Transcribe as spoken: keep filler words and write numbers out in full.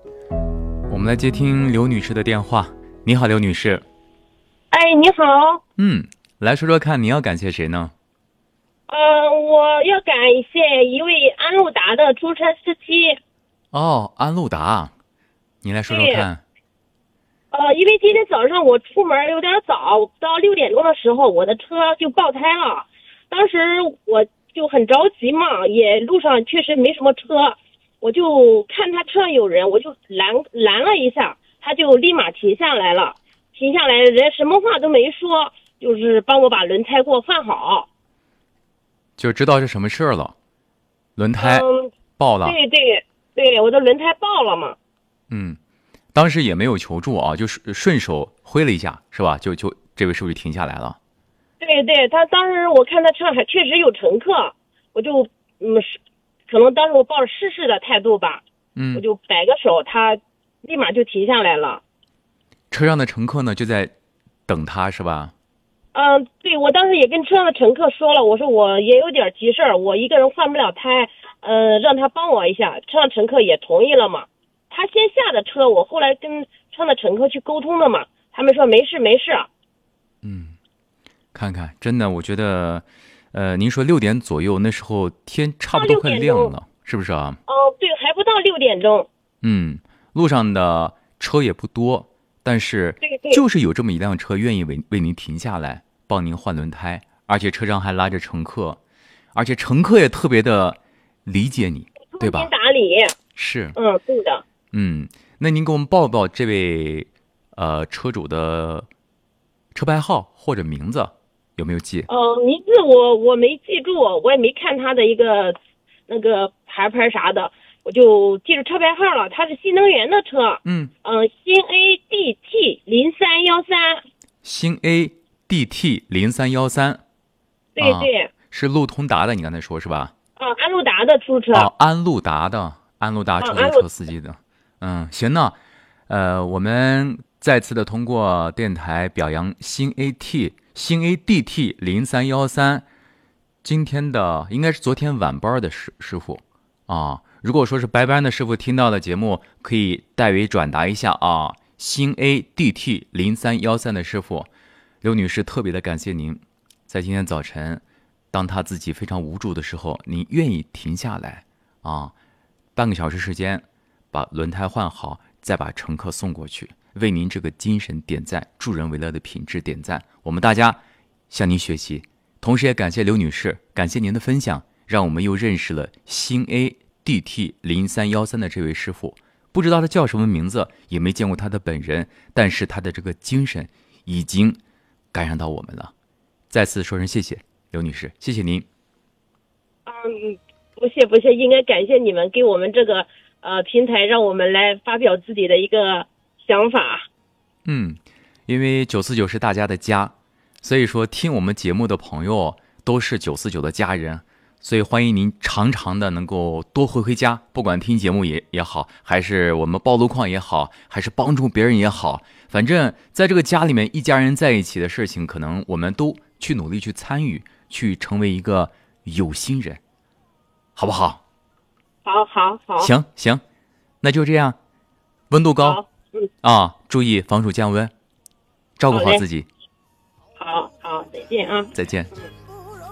我们来接听刘女士的电话。你好，刘女士。 哎，你好。 嗯，来说说看，你要感谢谁呢？ 呃，我要感谢一位安路达的出租车司机。 哦，安路达，你来说说看。 呃，因为今天早上我出门有点早，到六点钟的时候，我的车就爆胎了。当时我就很着急嘛，也路上确实没什么车，我就看他车上有人，我就拦拦了一下，他就立马停下来了。停下来，人什么话都没说，就是帮我把轮胎给我换好。 就知道是什么事儿了，轮胎爆了。 嗯、对对对，我的轮胎爆了嘛。 嗯，当时也没有求助啊，就是顺手挥了一下，是吧？就就这位师傅就停下来了。 对对，他当时我看他车上还确实有乘客，我就嗯，可能当时我抱着试试的态度吧， 嗯， 我就摆个手，他立马就停下来了。 车上的乘客呢就在等他，是吧？ 嗯，对，我当时也跟车上的乘客说了，我说我也有点急事儿，我一个人换不了胎，呃，让他帮我一下。车上乘客也同意了嘛。他先下的车，我后来跟车上的乘客去沟通的嘛，他们说没事没事。 嗯，看看，真的，我觉得，呃，您说六点左右，那时候天差不多快亮了，是不是啊？ 哦，对，还不到六点钟。 嗯，路上的车也不多，但是就是有这么一辆车愿意为为您停下来，帮您换轮胎，而且车上还拉着乘客，而且乘客也特别的理解你，对吧？ 通情达理。 是。 嗯，对的。 嗯，那您给我们报报这位呃车主的车牌号或者名字有没有记？ 哦、呃，名字我我没记住，我也没看他的一个那个牌牌啥的，我就记住车牌号了。他是新能源的车。 嗯嗯、呃，新 A D T 零三幺三。 新 A D T 零三幺三。 对对、 啊，是路通达的，你刚才说是吧？ 啊，安路达的出租车。 哦，安路达的，安路达出租车司机的。啊、嗯，行呢，呃，我们再次的通过电台表扬新 A T 新 A D T 零三幺三今天的应该是昨天晚班的师师傅啊。如果说是白班的师傅听到的节目，可以代为转达一下啊。新 A D T 零三幺三的师傅刘女士特别的感谢您，在今天早晨，当她自己非常无助的时候，您愿意停下来啊，半个小时时间把轮胎换好，再把乘客送过去，为您这个精神点赞，助人为乐的品质点赞。我们大家向您学习，同时也感谢刘女士，感谢您的分享，让我们又认识了新 A D T 零三幺三的这位师傅。不知道他叫什么名字，也没见过他的本人，但是他的这个精神已经感染到我们了。再次说声谢谢刘女士，谢谢您。 嗯，不谢不谢，应该感谢你们给我们这个呃平台，让我们来发表自己的一个想法。 嗯，因为九四九是大家的家，所以说听我们节目的朋友都是九四九的家人，所以欢迎您常常的能够多回回家，不管听节目也也好，还是我们报路况也好，还是帮助别人也好，反正在这个家里面一家人在一起的事情，可能我们都去努力去参与，去成为一个有心人，好不好？ 好好好。 行行，那就这样，温度高， 嗯啊，注意防暑降温，照顾好自己。 好好，再见啊！ 再见。 嗯